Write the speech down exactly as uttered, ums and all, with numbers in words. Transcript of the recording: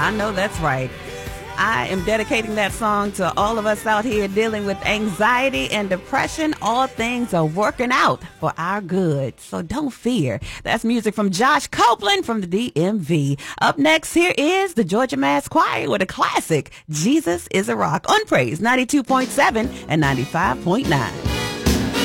I know that's right. I am dedicating that song to all of us out here dealing with anxiety and depression. All things are working out for our good, so don't fear. That's music from Josh Copeland from the D M V. Up next, here is the Georgia Mass Choir with a classic, Jesus is a Rock, on Praise ninety-two point seven and ninety-five point nine.